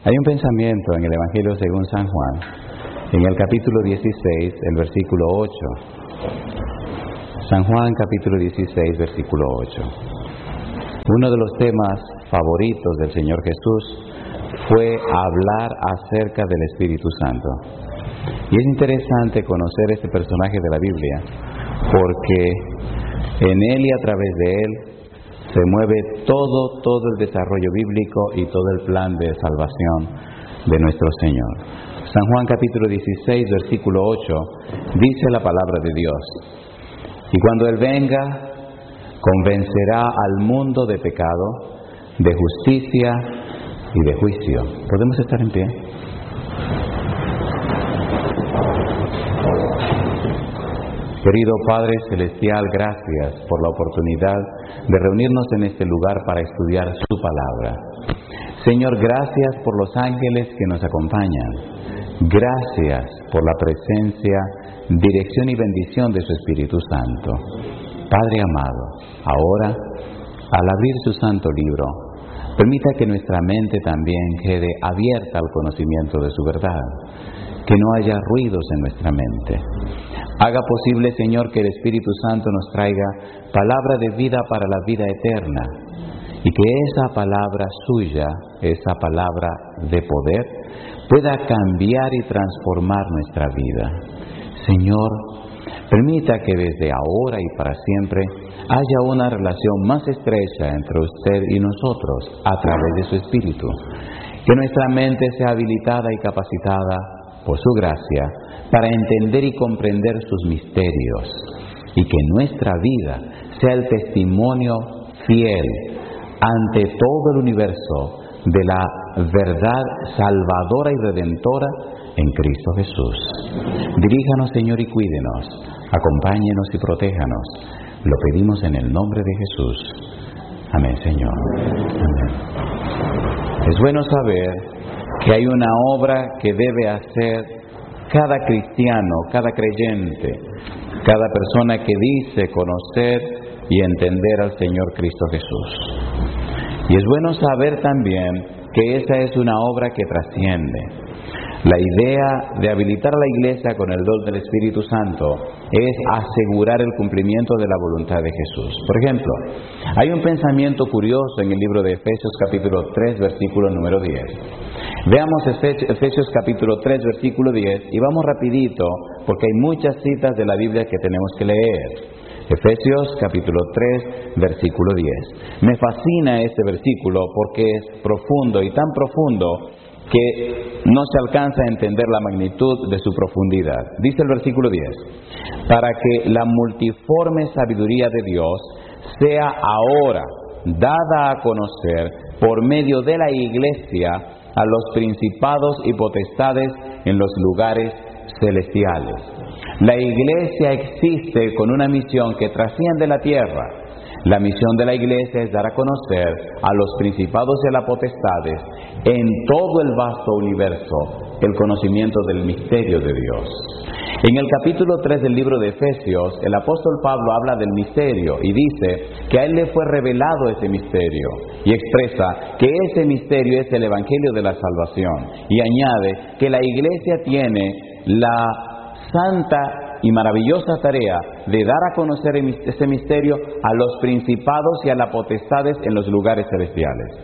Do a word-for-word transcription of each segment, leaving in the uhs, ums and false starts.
Hay un pensamiento en el Evangelio según San Juan, en el capítulo dieciséis, el versículo ocho. San Juan capítulo dieciséis, versículo ocho. Uno de los temas favoritos del Señor Jesús fue hablar acerca del Espíritu Santo. Y es interesante conocer este personaje de la Biblia, porque en él y a través de él se mueve todo, todo el desarrollo bíblico y todo el plan de salvación de nuestro Señor. San Juan capítulo dieciséis, versículo ocho, dice la palabra de Dios: y cuando Él venga, convencerá al mundo de pecado, de justicia y de juicio. ¿Podemos estar en pie? Querido Padre Celestial, gracias por la oportunidad de reunirnos en este lugar para estudiar su palabra. Señor, gracias por los ángeles que nos acompañan. Gracias por la presencia, dirección y bendición de su Espíritu Santo. Padre amado, ahora, al abrir su santo libro, permita que nuestra mente también quede abierta al conocimiento de su verdad, que no haya ruidos en nuestra mente. Haga posible, Señor, que el Espíritu Santo nos traiga palabra de vida para la vida eterna, y que esa palabra suya, esa palabra de poder, pueda cambiar y transformar nuestra vida. Señor, permita que desde ahora y para siempre haya una relación más estrecha entre usted y nosotros a través de su Espíritu. Que nuestra mente sea habilitada y capacitada por su gracia para entender y comprender sus misterios, y que nuestra vida sea el testimonio fiel ante todo el universo de la verdad salvadora y redentora en Cristo Jesús. Diríjanos, Señor, y cuídenos, acompáñenos y protéjanos. Lo pedimos en el nombre de Jesús. Amén, Señor. Amén. Es bueno saber que hay una obra que debe hacer cada cristiano, cada creyente, cada persona que dice conocer y entender al Señor Cristo Jesús. Y es bueno saber también que esa es una obra que trasciende. La idea de habilitar a la Iglesia con el don del Espíritu Santo es asegurar el cumplimiento de la voluntad de Jesús. Por ejemplo, hay un pensamiento curioso en el libro de Efesios capítulo tres, versículo número diez. Veamos Efesios capítulo tres, versículo diez, y vamos rapidito, porque hay muchas citas de la Biblia que tenemos que leer. Efesios capítulo tres, versículo diez. Me fascina este versículo porque es profundo y tan profundo que no se alcanza a entender la magnitud de su profundidad. Dice el versículo diez: para que la multiforme sabiduría de Dios sea ahora dada a conocer por medio de la Iglesia a los principados y potestades en los lugares celestiales. La Iglesia existe con una misión que trasciende la tierra. La misión de la Iglesia es dar a conocer a los principados y a las potestades en todo el vasto universo el conocimiento del misterio de Dios. En el capítulo tres del libro de Efesios, el apóstol Pablo habla del misterio y dice que a él le fue revelado ese misterio, y expresa que ese misterio es el Evangelio de la salvación, y añade que la Iglesia tiene la santa y maravillosa tarea de dar a conocer ese misterio a los principados y a las potestades en los lugares celestiales.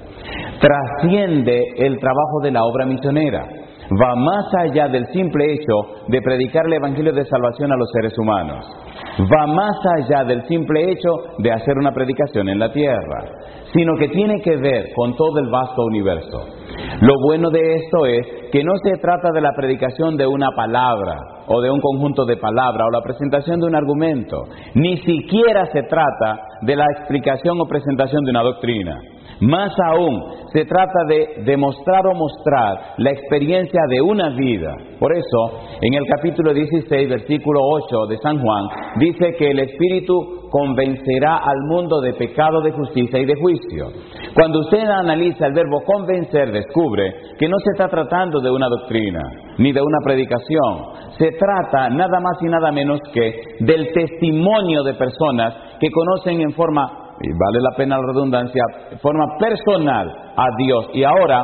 Trasciende el trabajo de la obra misionera. Va más allá del simple hecho de predicar el Evangelio de salvación a los seres humanos. Va más allá del simple hecho de hacer una predicación en la tierra, sino que tiene que ver con todo el vasto universo. Lo bueno de esto es que no se trata de la predicación de una palabra o de un conjunto de palabras o la presentación de un argumento. Ni siquiera se trata de la explicación o presentación de una doctrina. Más aún, se trata de demostrar o mostrar la experiencia de una vida. Por eso, en el capítulo dieciséis, versículo ocho de San Juan, dice que el Espíritu convencerá al mundo de pecado, de justicia y de juicio. Cuando usted analiza el verbo convencer, descubre que no se está tratando de una doctrina, ni de una predicación. Se trata nada más y nada menos que del testimonio de personas que conocen en forma, y vale la pena la redundancia, de forma personal a Dios. Y ahora,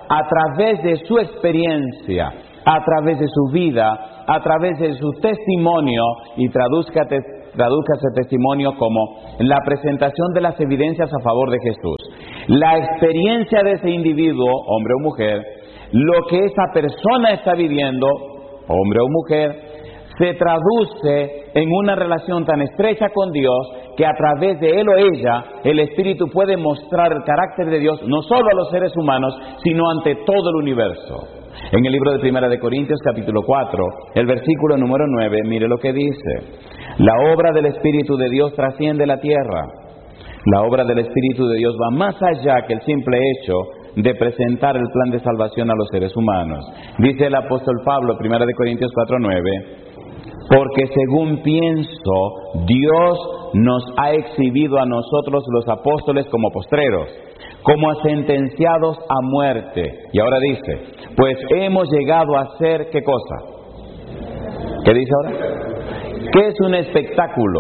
a través de su experiencia, a través de su vida, a través de su testimonio, y traduzca, te, traduzca ese testimonio como la presentación de las evidencias a favor de Jesús. La experiencia de ese individuo, hombre o mujer, lo que esa persona está viviendo, hombre o mujer, se traduce en una relación tan estrecha con Dios que a través de él o ella el Espíritu puede mostrar el carácter de Dios no solo a los seres humanos, sino ante todo el universo. En el libro de Primera de Corintios capítulo cuatro, el versículo número nueve, mire lo que dice: la obra del Espíritu de Dios trasciende la tierra. La obra del Espíritu de Dios va más allá que el simple hecho de presentar el plan de salvación a los seres humanos. Dice el apóstol Pablo, Primera de Corintios cuatro nueve, porque según pienso, Dios nos ha exhibido a nosotros los apóstoles como postreros, como a sentenciados a muerte. Y ahora dice, pues hemos llegado a ser, ¿qué cosa? ¿Qué dice ahora? ¿Qué es un espectáculo?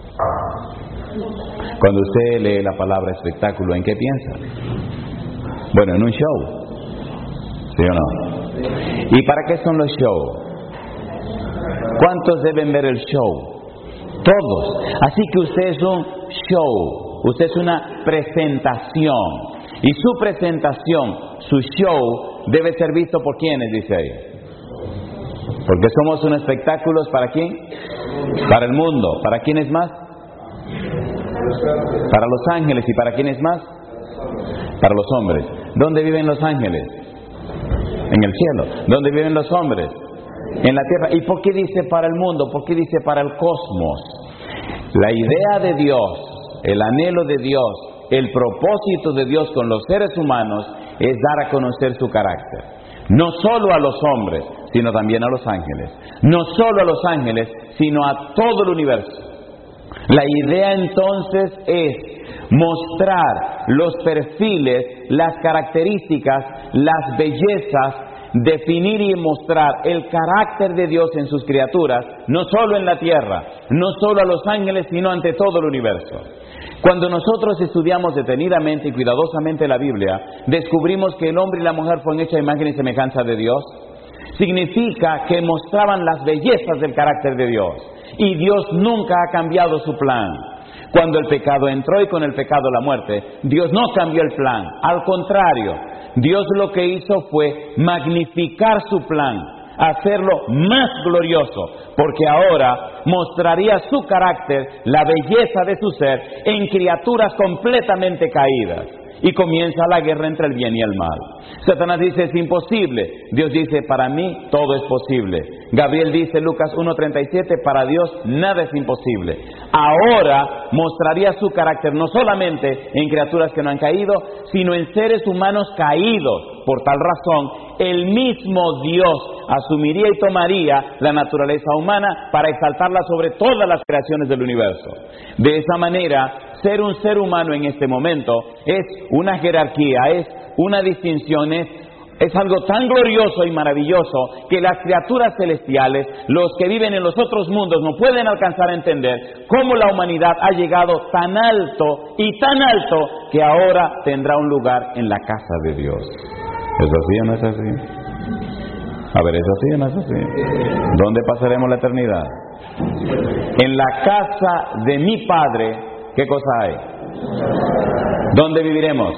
Cuando usted lee la palabra espectáculo, ¿en qué piensa? Bueno, en un show, ¿sí o no? ¿Y para qué son los shows? ¿Cuántos deben ver el show? Todos. Así que usted es un show, usted es una presentación. Y su presentación, su show, debe ser visto por quienes, dice ahí. Porque somos un espectáculo, ¿para quién? Para el mundo. ¿Para quiénes más? Para los ángeles. ¿Y para quiénes más? Para los hombres. ¿Dónde viven los ángeles? En el cielo. ¿Dónde viven los hombres? En la tierra. ¿Y por qué dice para el mundo? ¿Por qué dice para el cosmos? La idea de Dios, el anhelo de Dios, el propósito de Dios con los seres humanos es dar a conocer su carácter. No solo a los hombres, sino también a los ángeles. No solo a los ángeles, sino a todo el universo. La idea entonces es mostrar los perfiles, las características, las bellezas, definir y mostrar el carácter de Dios en sus criaturas, no solo en la tierra, no solo a los ángeles, sino ante todo el universo. Cuando nosotros estudiamos detenidamente y cuidadosamente la Biblia, descubrimos que el hombre y la mujer fueron hechos a imagen y semejanza de Dios. Significa que mostraban las bellezas del carácter de Dios. Y Dios nunca ha cambiado su plan. Cuando el pecado entró y con el pecado la muerte, Dios no cambió el plan. Al contrario, Dios lo que hizo fue magnificar su plan, hacerlo más glorioso, porque ahora mostraría su carácter, la belleza de su ser, en criaturas completamente caídas. Y comienza la guerra entre el bien y el mal. Satanás dice, es imposible. Dios dice, para mí todo es posible. Gabriel dice, Lucas uno treinta y siete, para Dios nada es imposible. Ahora mostraría su carácter no solamente en criaturas que no han caído, sino en seres humanos caídos. Por tal razón, el mismo Dios asumiría y tomaría la naturaleza humana para exaltarla sobre todas las creaciones del universo. De esa manera, ser un ser humano en este momento es una jerarquía, es una distinción, es, es algo tan glorioso y maravilloso que las criaturas celestiales, los que viven en los otros mundos, no pueden alcanzar a entender cómo la humanidad ha llegado tan alto y tan alto que ahora tendrá un lugar en la casa de Dios. ¿Es así o no es así? A ver, ¿es así o no es así? ¿Dónde pasaremos la eternidad? En la casa de mi Padre. ¿Qué cosa hay? ¿Dónde viviremos?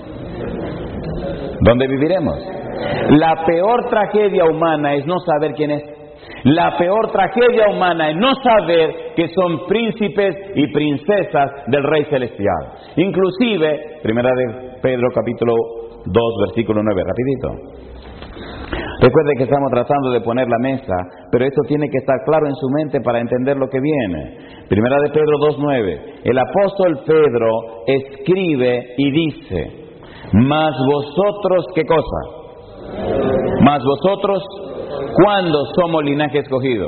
¿Dónde viviremos? La peor tragedia humana es no saber quién es. La peor tragedia humana es no saber que son príncipes y princesas del Rey Celestial. Inclusive, Primera de Pedro capítulo dos, versículo nueve, rapidito. Recuerde que estamos tratando de poner la mesa, pero esto tiene que estar claro en su mente para entender lo que viene. Primera de Pedro dos nueve. El apóstol Pedro escribe y dice, mas vosotros, ¿qué cosa? Mas vosotros, ¿cuándo somos linaje escogido?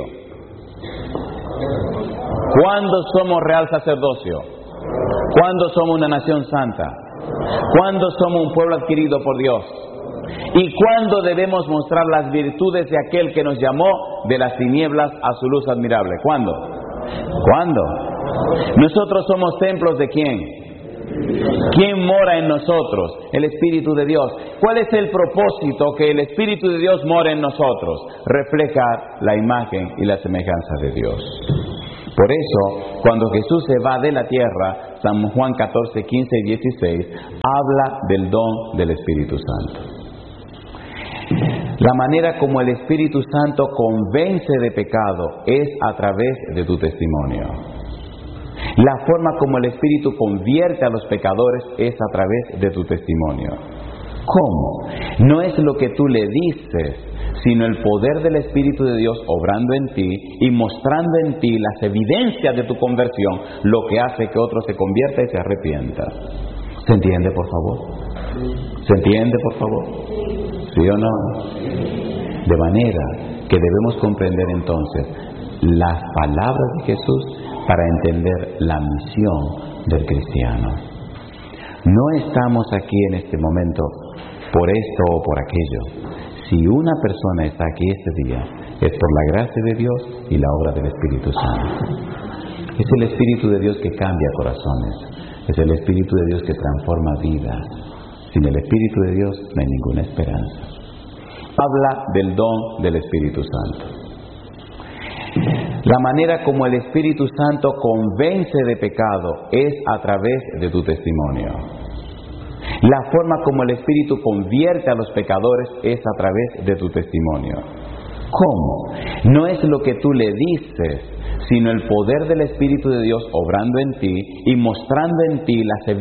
¿Cuándo somos real sacerdocio? ¿Cuándo somos una nación santa? ¿Cuándo somos un pueblo adquirido por Dios? ¿Y cuándo debemos mostrar las virtudes de aquel que nos llamó de las tinieblas a su luz admirable? ¿Cuándo? ¿Cuándo? Nosotros somos templos ¿de quién? ¿Quién mora en nosotros? El Espíritu de Dios. ¿Cuál es el propósito que el Espíritu de Dios mora en nosotros? Reflejar la imagen y la semejanza de Dios. Por eso, cuando Jesús se va de la tierra, San Juan catorce, quince y dieciséis, habla del don del Espíritu Santo. La manera como el Espíritu Santo convence de pecado es a través de tu testimonio. La forma como el Espíritu convierte a los pecadores es a través de tu testimonio. ¿Cómo? No es lo que tú le dices, sino el poder del Espíritu de Dios obrando en ti y mostrando en ti las evidencias de tu conversión, lo que hace que otro se convierta y se arrepienta. ¿Se entiende, por favor? ¿Se entiende, por favor? ¿Sí o no? De manera que debemos comprender entonces las palabras de Jesús para entender la misión del cristiano. No estamos aquí en este momento por esto o por aquello. Si una persona está aquí este día, es por la gracia de Dios y la obra del Espíritu Santo. Es el Espíritu de Dios que cambia corazones. Es el Espíritu de Dios que transforma vidas. Sin el Espíritu de Dios no hay ninguna esperanza. Habla del don del Espíritu Santo. La manera como el Espíritu Santo convence de pecado es a través de tu testimonio. La forma como el Espíritu convierte a los pecadores es a través de tu testimonio. ¿Cómo? No es lo que tú le dices, sino el poder del Espíritu de Dios obrando en ti y mostrando en ti las evidencias